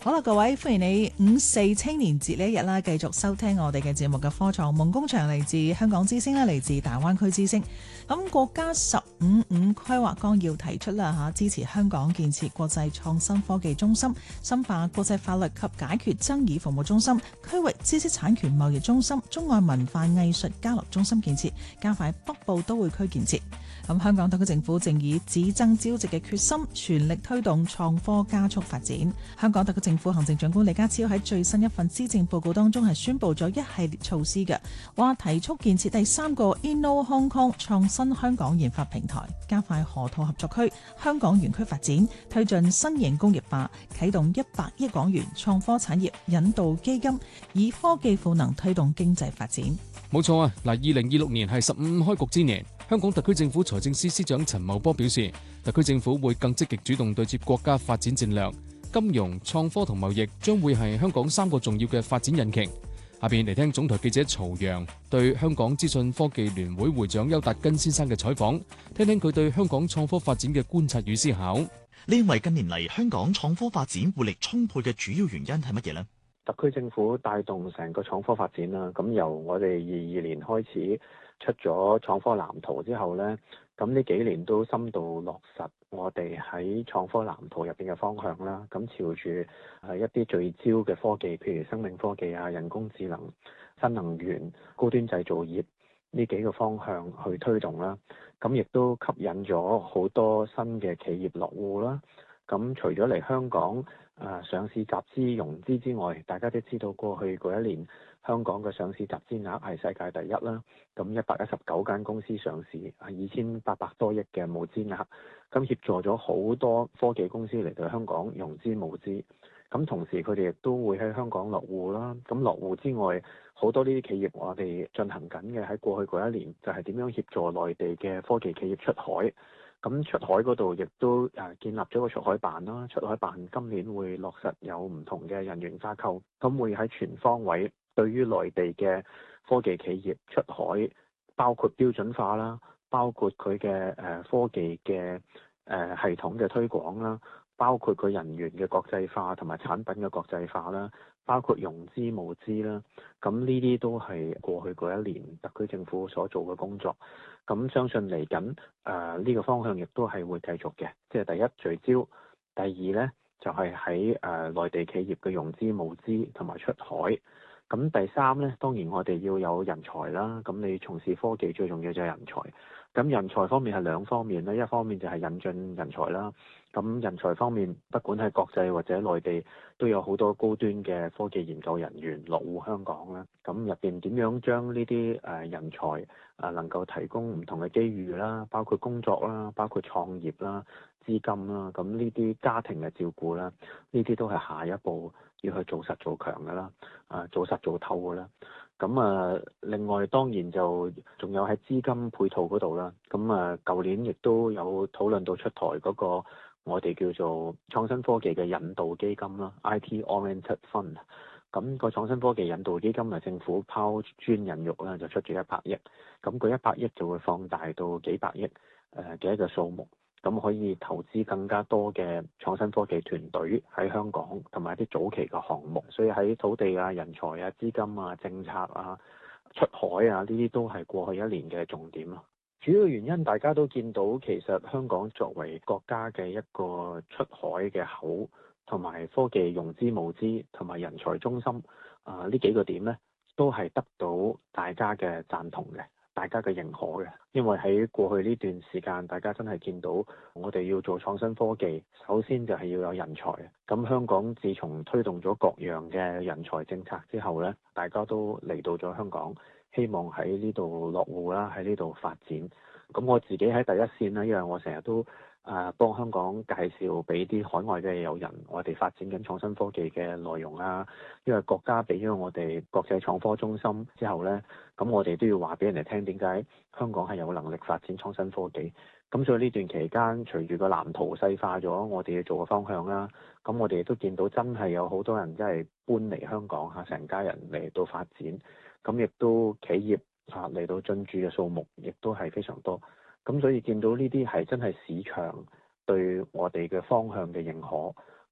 好啦，各位，歡迎你5·4青年節呢一日啦，繼續收聽我哋嘅節目嘅科創夢工場，嚟自香港之聲啦，嚟自大灣區之聲。咁國家15規劃綱要提出啦支持香港建設國際創新科技中心，深化國際法律及解決爭議服務中心、區域知識產權貿易中心、中外文化藝術交流中心建設，加快北部都會區建設。咁香港特區政府正以只爭朝夕嘅決心，全力推動創科加速發展。香港特區政府行政長官李家超喺最新一份施政報告當中係宣布咗一系列措施嘅，話提速建設第3個 Inno Hong Kong 創新香港研發平台，加快河套合作區、香港園區發展，推進新型工業化，啟動100億港元創科產業引導基金，以科技賦能推動經濟發展。 冇錯啊，2026年係15開局之年。香港特區政府財政司司長陳茂波表示，特區政府會更積極主動對接國家發展戰略，金融、創科同貿易將會係香港3個重要嘅發展引擎。下邊嚟聽總台記者曹陽對香港資訊科技聯會會長邱達根先生嘅採訪，聽聽佢對香港創科發展嘅觀察與思考。 呢位近年嚟香港創科發展活力充沛嘅主要原因係乜嘢呢？ 特區政府帶動成個創科發展啦，咁由我哋22年開始出咗創科藍圖之後呢，咁呢幾年都深度落實我哋喺創科藍圖入邊嘅方向啦，咁朝住一啲聚焦嘅科技，譬如生命科技啊、人工智能、新能源、高端製造業呢幾個方向去推動啦，咁亦都吸引咗好多新嘅企業落戶啦。咁除咗嚟香港上市集資融資之外，大家都知道過去嗰一年香港嘅上市集資額係世界第一啦。咁119間公司上市，係2800多億嘅募資額，咁協助咗好多科技公司嚟到香港融資募資。咁同時佢哋亦都會喺香港落戶啦。咁落戶之外，好多呢啲企業我哋進行緊嘅喺過去嗰一年，就係點樣協助內地嘅科技企業出海。咁出海嗰度亦都建立咗個出海辦啦，出海辦今年會落實有唔同嘅人員架構，咁會喺全方位對於內地嘅科技企業出海，包括標準化啦，包括佢嘅科技嘅系統嘅推廣啦，包括佢人員嘅國際化同埋產品嘅國際化啦，包括融資募資啦，咁呢啲都係過去嗰一年特區政府所做嘅工作。咁相信嚟緊呢個方向亦都係會繼續嘅，即係第一聚焦，第二呢就係喺內地企業嘅融資募資同埋出海。咁第三呢，當然我哋要有人才啦。咁你從事科技最重要就係人才。咁人才方面係兩方面啦，一方面就係引進人才啦。咁人才方面，不管係國際或者內地，都有好多高端嘅科技研究人員落戶香港啦。咁入邊點樣將呢啲人才能夠提供唔同嘅機遇啦，包括工作啦，包括創業啦、資金啦，咁呢啲家庭嘅照顧啦，呢啲都係下一步要去做實做強㗎啦，做實做透㗎啦。咁另外當然就仲有喺資金配套嗰度啦。咁舊年亦都有討論到出台嗰個我哋叫做創新科技嘅引導基金啦 ，IT Oriented Fund。咁個創新科技引導基金係政府拋磚引玉啦，就出咗100億。咁佢100億就會放大到幾百億嘅一個數目。咁可以投資更加多嘅創新科技團隊喺香港，同埋一啲早期嘅項目。所以喺土地啊、人才啊、資金啊、政策啊、出海啊呢啲都係過去一年嘅重點咯。主要原因大家都見到，其實香港作為國家嘅一個出海嘅口，同埋科技融資募資同埋人才中心呢幾個點呢，都係得到大家嘅贊同嘅。大家嘅認可嘅，因為喺過去呢段時間，大家真係見到我哋要做創新科技，首先就係要有人才。咁香港自從推動咗各樣嘅人才政策之後呢，大家都嚟到咗香港，希望喺呢度落戶啦，喺呢度發展。咁我自己喺第一線啦，因為我成日都幫香港介紹俾啲海外嘅友人，我哋發展緊創新科技嘅內容啊。因為國家俾咗我哋國際創科中心之後呢，咁我哋都要話俾人哋聽點解香港係有能力發展創新科技。咁所以呢段期間，隨住個藍圖細化咗，我哋要做嘅方向啦。咁我哋都見到真係有好多人真係搬嚟香港嚇，成家人嚟到發展。咁亦都企業嚟到進駐嘅數目，亦都係非常多。咁所以見到呢啲係真係市場對我哋嘅方向嘅認可。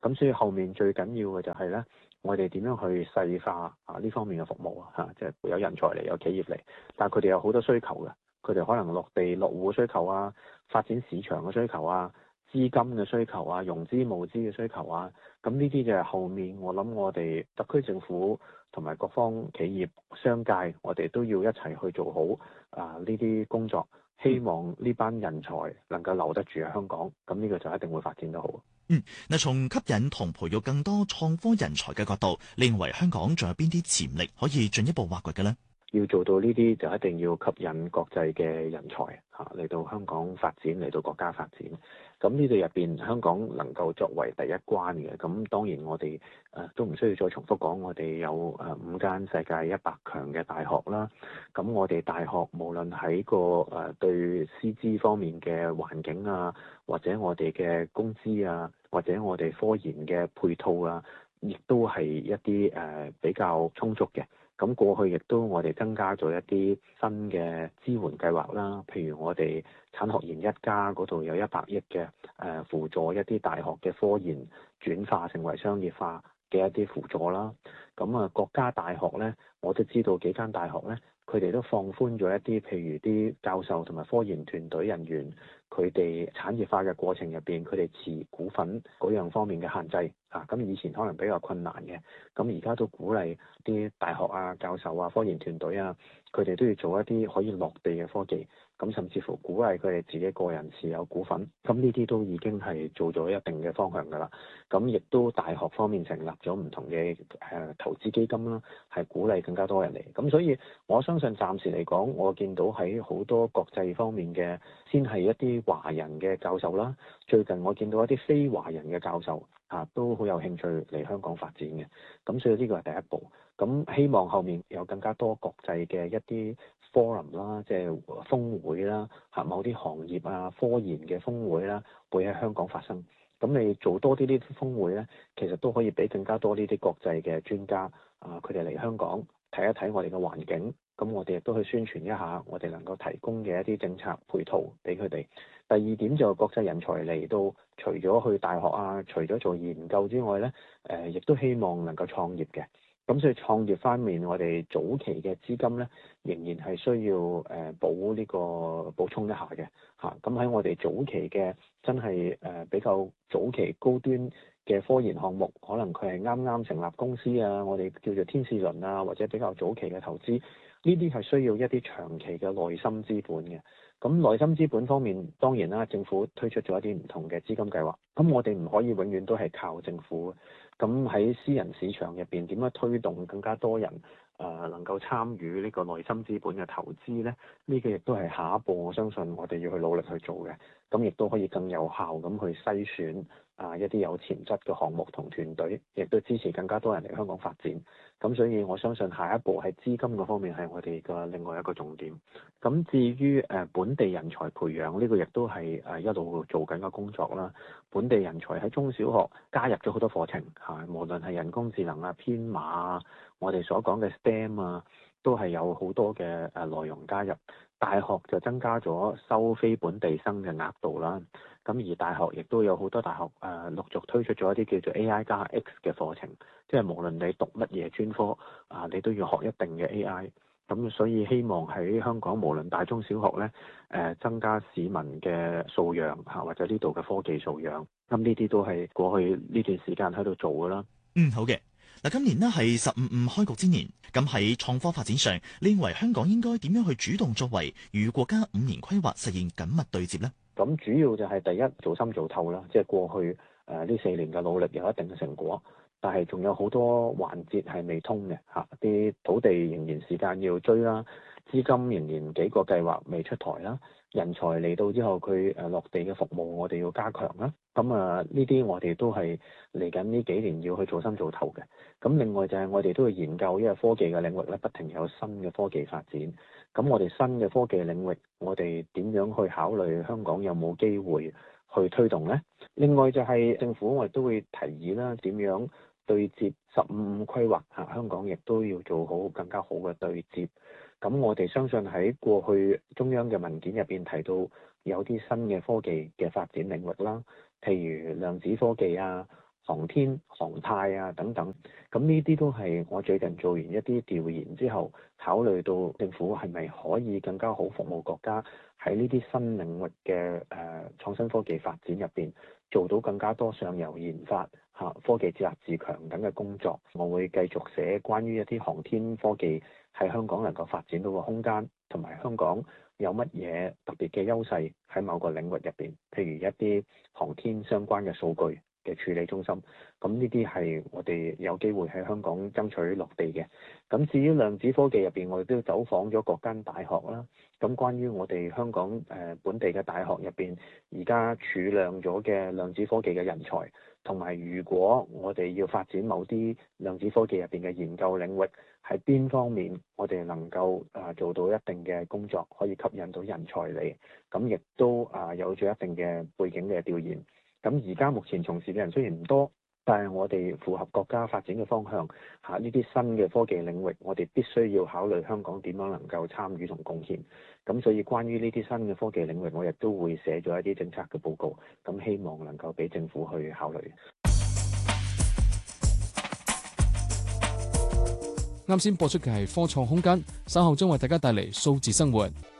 咁所以後面最緊要嘅就係咧，我哋點樣去細化呢方面嘅服務即係有人才嚟，有企業嚟，但係佢哋有好多需求嘅，佢哋可能落地落戶嘅需求啊，發展市場嘅需求啊，資金嘅需求啊，融資募資嘅需求啊，咁呢啲就係後面我諗我哋特區政府同埋各方企業商界，我哋都要一齊去做好呢啲工作，希望呢班人才能夠留得住喺香港，咁呢個就一定會發展得好。 嗱，從吸引同培育更多創科人才嘅角度，你認為香港仲有邊啲潛力可以進一步挖掘嘅呢？ 要做到呢啲就一定要吸引國際嘅人才嚟到香港發展，嚟到國家發展。咁呢度入邊，香港能夠作為第一關嘅。咁當然我哋都唔需要再重複講，我哋有5間世界100強嘅大學啦。咁我哋大學無論喺個對師資方面嘅環境啊，或者我哋嘅工資啊，或者我哋科研嘅配套啊，亦都係一啲比較充足嘅。咁過去亦都我哋增加咗一啲新嘅支援計劃啦，譬如我哋產學研1家嗰度有100億嘅輔助一啲大學嘅科研轉化成為商業化嘅一啲輔助啦。咁國家大學呢，我都知道幾間大學呢，佢哋都放寬咗一啲，譬如啲教授同埋科研團隊人員，佢哋產業化嘅過程入邊，佢哋持股份嗰樣方面嘅限制咁以前可能比較困難嘅，咁而家都鼓勵啲大學啊、教授啊、科研團隊啊，佢哋都要做一啲可以落地嘅科技，咁甚至乎鼓勵佢哋自己個人持有股份，咁呢啲都已經係做咗一定嘅方向㗎啦。咁亦都大學方面成立咗唔同嘅投資基金啦，係鼓勵更加多人嚟。咁所以我相信暫時嚟講，我見到喺好多國際方面嘅，先係一啲華人嘅教授啦。最近我見到一啲非華人嘅教授都好有興趣嚟香港發展嘅。咁所以呢個係第一步。咁希望後面有更加多國際嘅一啲 forum 啦，即係峰會啦，某啲行業啊、科研嘅峰會啦，會喺香港發生。咁你做多啲呢啲峰會呢，其實都可以俾更加多呢啲國際嘅專家佢哋嚟香港睇一睇我哋嘅環境。咁我哋亦都去宣傳一下我哋能夠提供嘅一啲政策配套俾佢哋。第二點就係國際人才嚟到，除咗去大學除咗做研究之外呢，亦都希望能夠創業嘅。咁所以創業方面，我哋早期嘅資金呢，仍然係需要補充一下嘅嚇。咁喺我哋早期嘅真係比較早期高端嘅科研項目，可能佢係啱啱成立公司我哋叫做天使輪或者比較早期嘅投資，呢啲係需要一啲長期嘅內心資本嘅。咁內心資本方面，當然啦，政府推出咗一啲唔同嘅資金計劃。咁我哋唔可以永遠都係靠政府。咁喺私人市場入邊，點樣推動更加多人能夠參與呢個內心資本嘅投資呢？呢個亦都係下一步，我相信我哋要去努力去做嘅。咁亦都可以更有效咁去篩選一啲有潛質嘅項目同團隊，亦都支持更加多人嚟香港發展。咁所以我相信下一步喺資金嗰方面係我哋嘅另外一個重點。咁至於本地人才培養呢個亦都係一路做緊嘅工作啦。本地人才喺中小學加入咗好多課程無論係人工智能編碼我哋所講嘅 STEM 都係有好多嘅內容加入。大學就增加咗收非本地生嘅額度啦。咁而大學亦都有好多大學陸續推出咗一啲叫做 AI+X 嘅課程，即係無論你讀乜嘢專科你都要學一定嘅 AI。咁所以希望喺香港無論大中小學咧增加市民嘅素養或者呢度嘅科技素養。咁呢啲都係過去呢段時間喺度做㗎啦。 好嘅。嗱，今年呢係15開局之年，咁喺創科發展上，你認為香港應該點樣去主動作為，與國家5年規劃實現緊密對接呢？ 咁主要就係第一做深做透啦，即係過去呢4年嘅努力有一定嘅成果，但係仲有好多環節係未通嘅啲土地仍然時間要追啦，資金仍然幾個計劃未出台啦，人才嚟到之後佢落地嘅服務我哋要加強啦。咁呢啲我哋都係嚟緊呢幾年要去做深做透嘅。咁另外就係我哋都要研究，因為科技嘅領域咧不停有新嘅科技發展。咁我哋新嘅科技領域，我哋點樣去考慮香港有冇機會去推動呢？另外就係政府我哋都會提議啦，點樣對接15規劃香港亦都要做好更加好嘅對接。咁我哋相信喺過去中央嘅文件入邊提到有啲新嘅科技嘅發展領域啦，譬如量子科技航天、航太啊等等。咁呢啲都係我最近做完一啲調研之後，考慮到政府係咪可以更加好服務國家喺呢啲新領域嘅創新科技發展入邊，做到更加多上游研發、科技自立自強等嘅工作。我會繼續寫關於一啲航天科技喺香港能夠發展到嘅空間，同埋香港有乜嘢特別嘅優勢喺某個領域入邊，譬如一啲航天相關嘅數據嘅處理中心，咁呢啲係我哋有機會喺香港爭取落地嘅。咁至於量子科技入邊，我哋都走訪咗各間大學啦。咁關於我哋香港本地嘅大學入邊，而家儲量咗嘅量子科技嘅人才，同埋如果我哋要發展某啲量子科技入邊嘅研究領域，喺邊方面我哋能夠做到一定嘅工作，可以吸引到人才嚟，咁亦都有咗一定嘅背景嘅調研。咁而家目前從事嘅人雖然唔多，但係我哋符合國家發展嘅方向呢啲新嘅科技領域，我哋必須要考慮香港點樣能夠參與同貢獻。咁所以關於呢啲新嘅科技領域，我亦都會寫咗一啲政策嘅報告，咁希望能夠俾政府去考慮。 啱先播出嘅係科創空間，稍後將為大家帶嚟數字生活。